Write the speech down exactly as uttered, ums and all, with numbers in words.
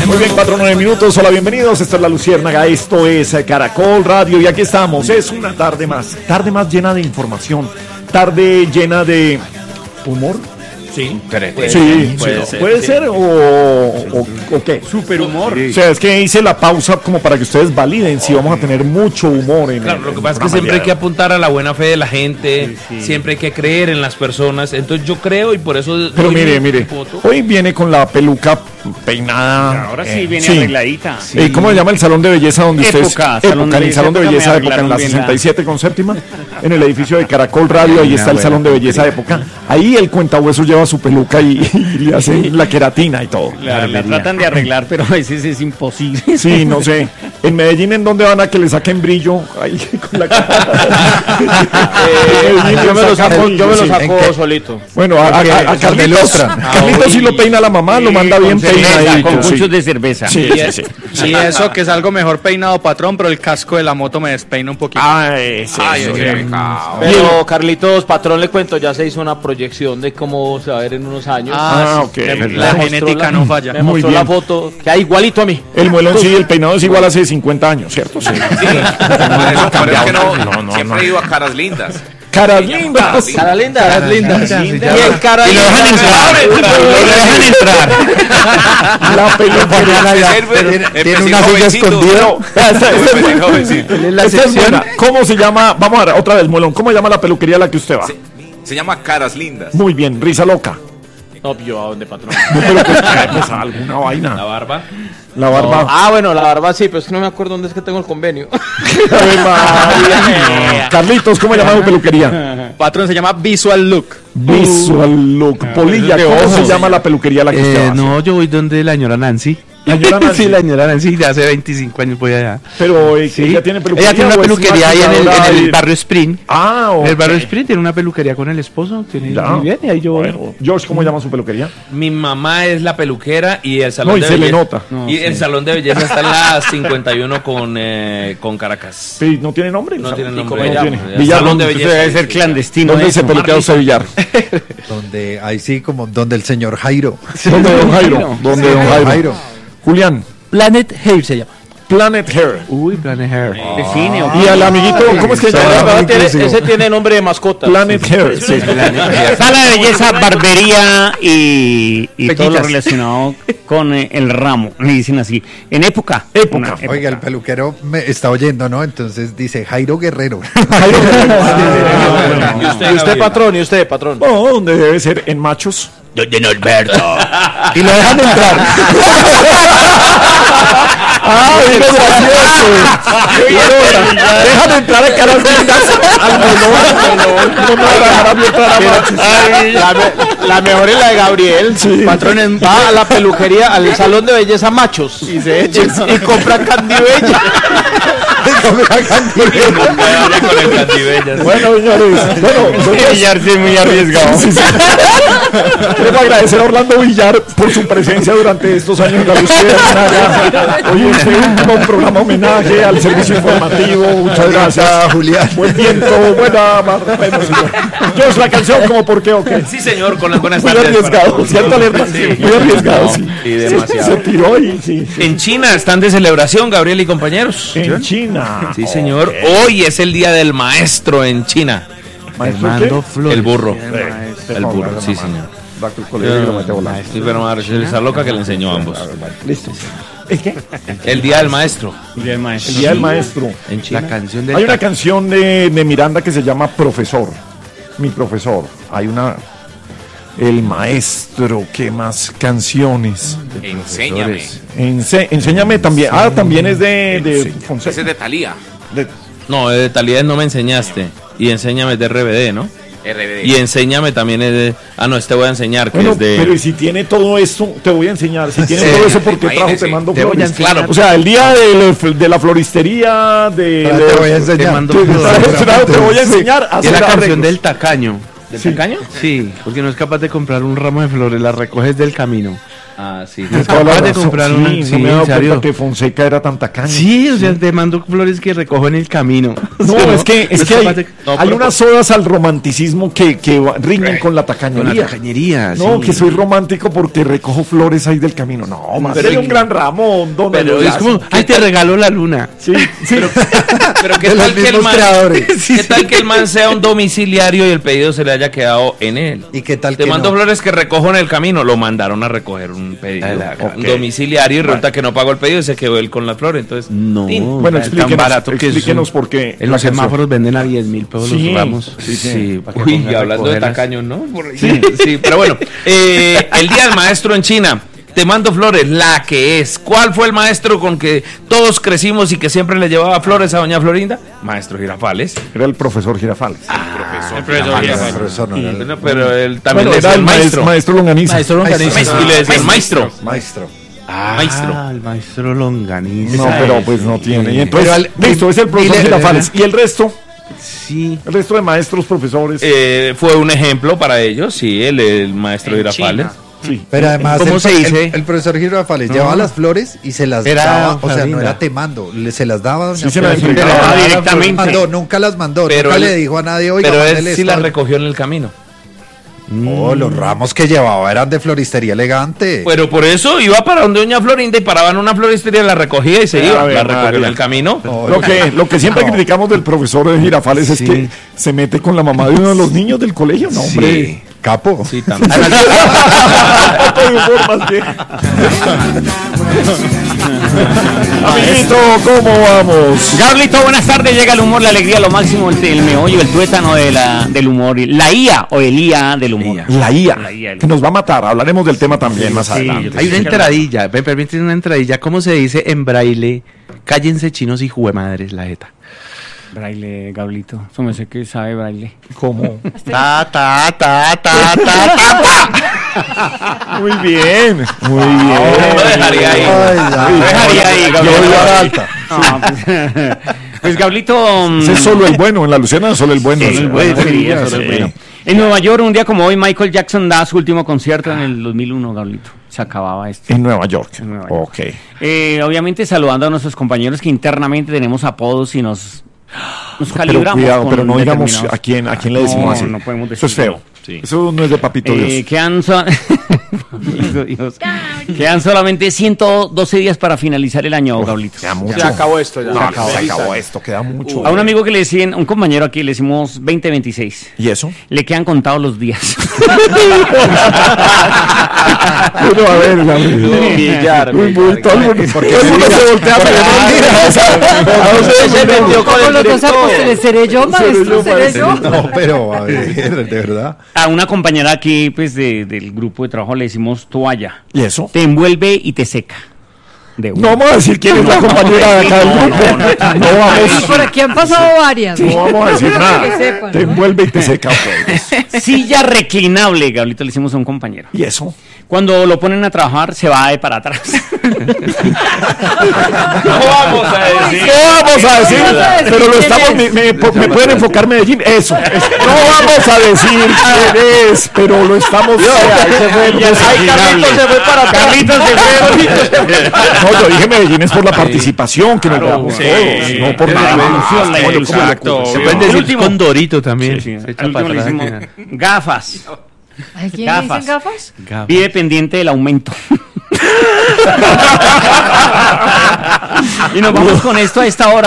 Muy bien, cuatro nueve minutos. Hola, bienvenidos. Esta es La Luciérnaga. Esto es Caracol Radio. Y aquí estamos. Es una tarde más. Tarde más llena de información. Tarde llena de humor. Sí, puede, sí, puede, sí, ser, puede sí. ser o, o, o qué. Super humor. Sí. O sea, es que hice la pausa como para que ustedes validen si vamos a tener mucho humor en Claro, el, lo que pasa es que siempre hay que apuntar a la buena fe de la gente, sí, sí. siempre hay que creer en las personas. Entonces yo creo y por eso. Pero mire, mire, hoy viene con la peluca peinada. Ahora sí eh, viene sí. arregladita. Sí. Eh, ¿Cómo se llama el salón de belleza donde época, ustedes? Salón época, de el salón de belleza época, época en la sesenta y siete con séptima, en el edificio de Caracol Radio, ahí está el salón de belleza época. Ahí el cuentahueso lleva su peluca y, y le hacen la queratina y todo. La, la tratan de arreglar, pero a veces es imposible. Sí, no sé. En Medellín, ¿en dónde van a que le saquen brillo? Ahí con la cara. eh, yo me lo saco, yo me lo saco solito. Bueno, a, a, a, a Carlitos, Carlitos sí lo peina la mamá, lo manda bien peinadito. Con cuchos de cerveza. Sí, sí, sí. Sí, y eso que es algo mejor peinado, patrón, pero el casco de la moto me despeina un poquito. Ay, sí, Ay, sí, sí, sí. Pero Carlitos, patrón, le cuento, ya se hizo una proyección de cómo se va a ver en unos años. Ah, ah ok. La, la genética la, no falla. Me mostró la foto, que hay igualito a mí. El muelón sí, el peinado es igual hace cincuenta años, ¿cierto? Sí. Sí. Por eso, por eso que no, no, no siempre no. he ido a Caras Lindas. Caras lindas. Caras lindas. Caras lindas. Y el cara y lo dejan entrar. Lo dejan entrar. La peluquería tiene una silla escondida. Esta es buena. ¿Cómo se llama? Vamos a ver, otra vez, Muelón. ¿Cómo se llama la peluquería a la que usted va? Se, se llama Caras Lindas. Muy bien, risa loca. Obvio, ¿a dónde, patrón? No, pero pues, pues alguna vaina. La barba. La barba. No. Ah, bueno, la barba sí, pero es que no me acuerdo dónde es que tengo el convenio. Carlitos, ¿cómo se llama tu peluquería? Patrón, se llama Visual Look. Visual Look. Polilla, ¿cómo se llama la peluquería a la que usted eh, va? No, yo voy donde la señora Nancy. ¿La señora Nancy? Sí, la señora Nancy, de hace veinticinco años voy allá. Pero eh, sí. ella tiene peluquería. Ella tiene una peluquería ahí en el, en el barrio Spring. Ah, okay. En el barrio Spring tiene una peluquería con el esposo. Tiene muy bien, y ahí yo voy. Bueno, George, ¿cómo llama su peluquería? Mi mamá es la peluquera y el salón no, y de se belleza. le nota. No, y sí. el salón de belleza está en la cincuenta y uno con, eh, con Caracas. Sí, ¿no tiene nombre? No tiene nombre. No tiene. Villar, salón de belleza. Debe ser clandestino. ¿Dónde se peluquea usted, Villar? Donde, ahí sí, como donde el señor Jairo. ¿Dónde don Jairo? ¿Dónde don Jairo? Jairo? Julián. Planet Hair se llama. Planet Hair. Uy, Planet Hair. Oh. De cine, y al amiguito, ¿cómo es que se llama? Ese tiene nombre de mascota. Planet Hair. Sí, sala de belleza, barbería y, y todo lo relacionado con eh, el ramo. Le dicen así. En época. Época. época. Oiga, el peluquero me está oyendo, ¿no? Entonces dice Jairo Guerrero. Jairo Guerrero. ¿Y usted, ¿Y usted patrón? ¿Y usted, patrón? No, donde debe ser en Machos. Don Norberto. Y lo dejan entrar. ¡Ah, es gracioso! Dejan entrar a Caras Lindas al melón. No me van a dejar abierta la Machos. La mejor es la de Gabriel. Sí. Patrón va a la peluquería, al salón de belleza Machos. Y se echa y compra Candibella. Bueno, señores, bueno, Villar sí es muy arriesgado. Sí, sí. Quiero agradecer a Orlando Villar por su presencia durante estos años en La Luciérnaga. Hoy es un programa homenaje al servicio informativo. Muchas gracias, Julián. Buen viento, buena mar. Bueno, señor. Yo es la canción como por qué o qué. Sí, señor, con las buenas muy tardes. Arriesgado, ¿cierto, Alerta? Sí. Muy arriesgado, sí. Y demasiado. Se, se tiró y sí, sí. En China están de celebración, Gabriel y compañeros. En China. Sí, señor. Okay. Hoy es el día del maestro en China. ¿Maestro qué? El burro. El, el burro, sí, señor. Sí, pero Marcel esa loca que le enseñó a ambos. Listo. ¿El qué? El día del maestro. El día del maestro. El día del maestro. En China. La canción del Hay una canción de, de Miranda que se llama Profesor. Mi profesor. Hay una. El maestro. ¿Qué más canciones? Enséñame. Ense, enséñame también. Ah, también es de, de Fonseca. Ese es de Thalía. De, no, de Talía no me enseñaste. Y enséñame de R B D, ¿no? R B D. Y enséñame también es de. Ah, no, este voy a enseñar que bueno, es de. pero y si tiene todo eso, te voy a enseñar. Si tiene Sí. todo eso, ¿por qué trajo Imagínese. Te Mando Te voy a Flores? enseñar. Claro. O sea, el día de, de la floristería, de. Te de- voy a enseñar. Te mando te, flores. te voy a enseñar a Y hacer es la canción arreglos. del tacaño. ¿Del Sí. tacaño? Sí, porque no es capaz de comprar un ramo de flores, las recoges del camino. Ah, sí. Tienes toda la Acabas de razón. comprar una- Sí, sí, no me he dado en serio. cuenta que Fonseca era tan tacaño. Sí, o sea, te mando flores que recojo en el camino. No, es que, es No que hay, capaz de- no, hay pero- unas sodas al romanticismo que, que va- riñen con la Con tacañería. la tacañería, No, sí. que soy romántico porque recojo flores ahí del camino. No, más Pero de y- un gran ramón, don Pero es Elias. como, ay, te regaló la luna. Sí, sí. Pero qué De los tal que el mismos man, creadores. ¿qué tal que el man sea un domiciliario y el pedido se le haya quedado en él? ¿Y qué tal Te que mando no? flores que recojo en el camino, lo mandaron a recoger un pedido, ok. un domiciliario y resulta que no pagó el pedido y se quedó él con las flores, entonces No, tin. Bueno, es tan explíquenos, barato que explíquenos eso- por qué. En los semáforos venden a diez mil pesos Sí, los ramos. sí, sí. para que Uy, pongan y a hablando de recogerlas. tacaños, ¿no? Por- Sí, sí, pero bueno, eh, el día del maestro en China. Te mando flores, la que es. ¿Cuál fue el maestro con que todos crecimos y que siempre le llevaba flores a doña Florinda? Maestro Girafales. Era el profesor Girafales. El profesor Ah, Girafales. pero eso no era el- Bueno, pero él también Bueno, le era decía el maestro, maestro Longaniza. Maestro Longaniza. Maestro, y le decía el maestro. Maestro. Ah, Maestro. el maestro Longaniza. No, pero pues no tiene. Y entonces, Pero al- listo, es el profesor dile- Girafales. ¿Y el resto? Sí. El resto de maestros, profesores. Eh, fue un ejemplo para ellos, sí, el, el maestro En Girafales. China. Sí. Pero además, ¿Cómo el, se dice? El, el profesor Girafales No. llevaba las flores y se las Era daba, o sea, no Florinda. era temando, le, se las daba a doña Sí, se las Florinda. entregaba Nunca las directamente. mandó, nunca las mandó, Pero nunca él- le dijo a nadie, oiga, Pero él mándele sí esto". la recogió en el camino. No, los ramos que llevaba eran de floristería elegante. Pero por eso iba para donde doña Florinda y paraba en una floristería, la recogía y se iba. A ver, La recogió en María. el camino. No, Lo que, lo que siempre No. criticamos del profesor de Girafales es Sí. que se mete con la mamá de uno de los niños del colegio. No, hombre. capo. Sí, también. Poco de formas, ¿qué? Amiguito, ¿cómo vamos? Gablito, buenas tardes. Llega el humor, la alegría, lo máximo, el, el meollo, el tuétano de la, del humor. La I A o el I A del humor. La I A, La I A, el- que nos va a matar. Hablaremos del tema también más sí, adelante. Hay una entradilla, me permiten una entradilla. ¿Cómo se dice en braille? Cállense chinos y juemadres la jeta. Braille, Gablito. Eso me sé que sabe braille. ¿Cómo? Ta, ta, ta, ta, ta, ta. Muy bien, muy Lo bien. dejaría ahí. Ay, ya. Lo dejaría ahí, Yo Gablito. voy a dar alta. No, pues, pues, Gablito. mm, Ese es solo el bueno, en la Luciana solo el bueno. Sí, Sí, bueno, sí, sería, sí. solo el bueno. En Nueva York, un día como hoy, Michael Jackson da su último concierto en el dos mil uno, Gablito. Se acababa esto. En Nueva York. En Nueva York. Ok. Eh, obviamente saludando a nuestros compañeros que internamente tenemos apodos y nos, nos Pero calibramos. cuidado, con pero no digamos determinados- a quién, a quién le decimos No, así. no podemos Eso es decir. feo. Eso no es de papito Eh, Dios. quedan, so- Papito Dios. Quedan solamente ciento doce días para finalizar el año, Gablito. Queda mucho. Se acabó esto ya. No, Se no, acabó. se acabó esto, queda mucho. A un amigo que le decían, un compañero aquí, le decimos veinte veintiséis. ¿Y eso? Le quedan contados los días. Pero a ver, Gabriel. Villar, Uy, Villar, muy- todo el mundo ¿Por qué todo el mundo Villar? se voltea a pegar. Usted se metió con Con el los dos director. apóstoles, ¿seré yo, maestro? ¿Seré yo? No, pero a ver, de verdad. A una compañera aquí, pues, de- del grupo de trabajo le decimos toalla. ¿Y eso? Te envuelve y te seca. De una. No vamos a decir quién es la compañera de acá del grupo. No Y vamos. por aquí han pasado varias. No vamos a decir Que nada. sepan. Te envuelve y te seca. Ok. Silla reclinable, Gablito, le hicimos a un compañero. ¿Y eso? Cuando lo ponen a trabajar, se va de para atrás. No vamos a decir. ¿Qué vamos a decir? vamos a decir Pero lo quién estamos. es. Me, me- me pueden enfocar Medellín. Eso. No vamos a decir quién es, pero lo estamos. Ay, Carlitos se fue para atrás. Carlitos se fue. No, yo dije Medellín es por la participación que nos damos sí, todos, sí. no por Es la nada. evolución, la Oye, evolución. ¿cómo Exacto. le- Se El pueden decir último. Condorito también. Sí, Se echa al último para le atrás. decimos gafas. ¿A quién le Gafas. dicen gafas? Gafas. Vive pendiente del aumento. Y nos vamos con esto a esta hora.